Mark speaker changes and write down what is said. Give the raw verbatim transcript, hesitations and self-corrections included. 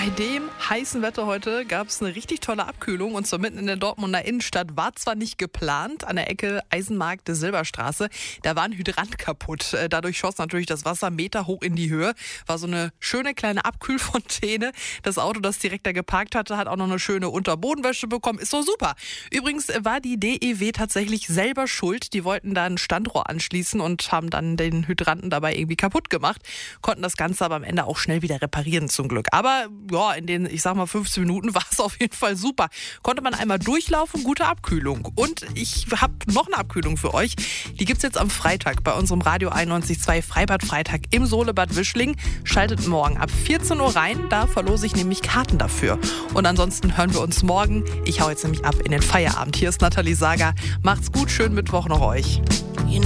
Speaker 1: Bei dem heißen Wetter heute gab es eine richtig tolle Abkühlung und zwar mitten in der Dortmunder Innenstadt. War zwar nicht geplant, an der Ecke Eisenmarkt Silberstraße, da war ein Hydrant kaputt. Dadurch schoss natürlich das Wasser Meter hoch in die Höhe. War so eine schöne kleine Abkühlfontäne. Das Auto, das direkt da geparkt hatte, hat auch noch eine schöne Unterbodenwäsche bekommen. Ist doch super. Übrigens war die D E W tatsächlich selber schuld. Die wollten da ein Standrohr anschließen und haben dann den Hydranten dabei irgendwie kaputt gemacht. Konnten das Ganze aber am Ende auch schnell wieder reparieren zum Glück. Aber ja, in den, ich sag mal, fünfzehn Minuten war es auf jeden Fall super. Konnte man einmal durchlaufen, gute Abkühlung. Und ich habe noch eine Abkühlung für euch. Die gibt's jetzt am Freitag bei unserem Radio einundneunzig Komma zwei Freibad Freitag im Solebad Wischling. Schaltet morgen ab vierzehn Uhr rein, da verlose ich nämlich Karten dafür. Und ansonsten hören wir uns morgen. Ich hau jetzt nämlich ab in den Feierabend. Hier ist Nathalie Sager. Macht's gut, schönen Mittwoch noch euch.